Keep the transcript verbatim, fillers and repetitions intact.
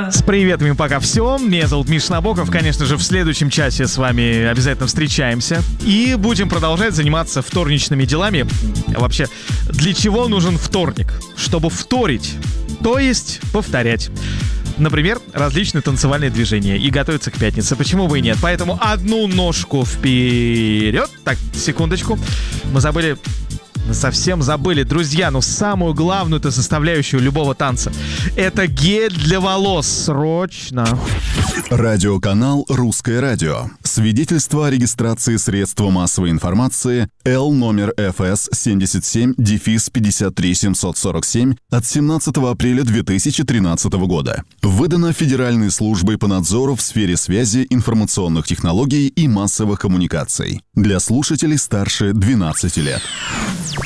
пока. С приветами пока все. Меня зовут Миша Набоков. Конечно же, в следующем часе с вами обязательно встречаемся. И будем продолжать заниматься вторничными делами. Вообще, для чего нужен вторник? Чтобы вторить, то есть повторять. Например, различные танцевальные движения и готовиться к пятнице. Почему бы и нет? Поэтому одну ножку вперед. Так, секундочку. Мы забыли... Мы совсем забыли, друзья, но самую главную-то составляющую любого танца — это гель для волос. Срочно. Радиоканал «Русское радио». Свидетельство о регистрации средства массовой информации Л номер эф эс семьдесят семь пятьдесят три семьсот сорок семь от семнадцатого апреля две тысячи тринадцатого года. Выдано Федеральной службой по надзору в сфере связи, информационных технологий и массовых коммуникаций. Для слушателей старше двенадцати лет.